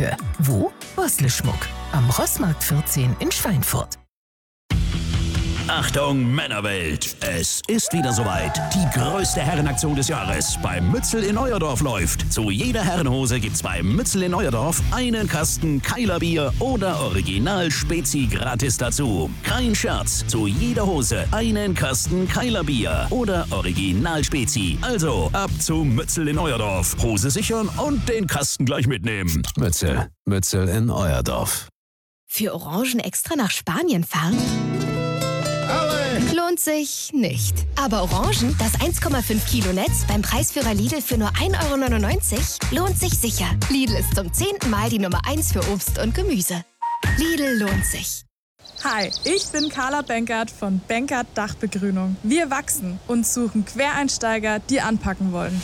Gurke. Wo? Bosle-Schmuck. Am Rossmarkt 14 in Schweinfurt. Achtung Männerwelt, es ist wieder soweit. Die größte Herrenaktion des Jahres beim Mützel in Euerdorf läuft. Zu jeder Herrenhose gibt's beim Mützel in Euerdorf einen Kasten Keiler Bier oder Original Spezi gratis dazu. Kein Scherz, zu jeder Hose einen Kasten Keiler Bier oder Original Spezi. Also ab zum Mützel in Euerdorf. Hose sichern und den Kasten gleich mitnehmen. Mützel in Euerdorf. Für Orangen extra nach Spanien fahren? Lohnt sich nicht. Aber Orangen, das 1,5 Kilo Netz beim Preisführer Lidl für nur 1,99 € lohnt sich sicher. Lidl ist zum 10. Mal die Nummer 1 für Obst und Gemüse. Lidl lohnt sich. Hi, ich bin Carla Benkert von Benkert Dachbegrünung. Wir wachsen und suchen Quereinsteiger, die anpacken wollen.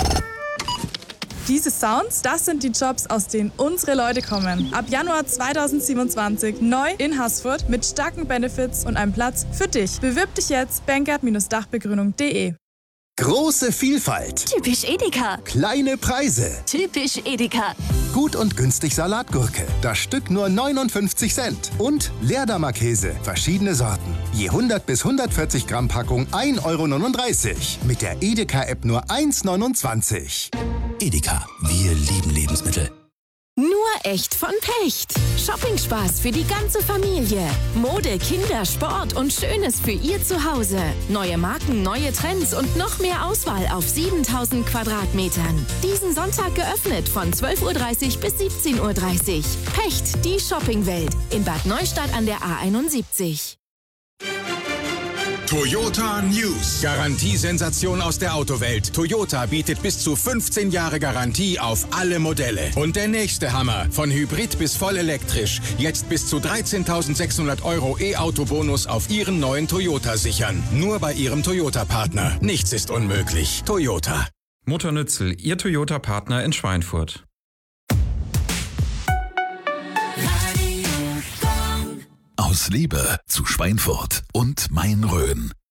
Diese Sounds, das sind die Jobs, aus denen unsere Leute kommen. Ab Januar 2027 neu in Haßfurt mit starken Benefits und einem Platz für dich. Bewirb dich jetzt benkert-dachbegrünung.de. Große Vielfalt. Typisch Edeka. Kleine Preise. Typisch Edeka. Gut und günstig Salatgurke. Das Stück nur 59 Cent. Und Leerdammer Käse. Verschiedene Sorten. Je 100 bis 140 Gramm Packung 1,39 €. Mit der Edeka-App nur 1,29 €. Edeka, wir lieben Lebensmittel. Nur echt von Pecht. Shopping-Spaß für die ganze Familie. Mode, Kinder, Sport und Schönes für ihr Zuhause. Neue Marken, neue Trends und noch mehr Auswahl auf 7000 Quadratmetern. Diesen Sonntag geöffnet von 12:30 Uhr bis 17:30 Uhr. Pecht, die Shoppingwelt. In Bad Neustadt an der A71. Toyota News. Garantiesensation aus der Autowelt. Toyota bietet bis zu 15 Jahre Garantie auf alle Modelle. Und der nächste Hammer. Von Hybrid bis voll elektrisch. Jetzt bis zu 13.600 € E-Auto-Bonus auf Ihren neuen Toyota sichern. Nur bei Ihrem Toyota-Partner. Nichts ist unmöglich. Toyota. Motor Nützel, Ihr Toyota-Partner in Schweinfurt. Aus Liebe zu Schweinfurt und Main-Rhön.